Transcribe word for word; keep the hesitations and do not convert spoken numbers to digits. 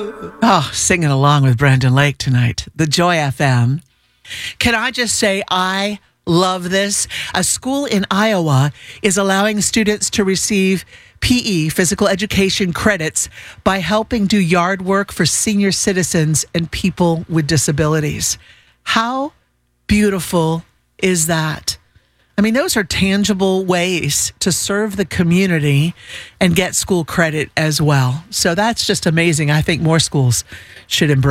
Oh, singing along with Brandon Lake tonight. The Joy F M. Can I just say I love this? A school in Iowa is allowing students to receive P E, physical education credits, by helping do yard work for senior citizens and people with disabilities. How beautiful is that? I mean, those are tangible ways to serve the community and get school credit as well. So that's just amazing. I think more schools should embrace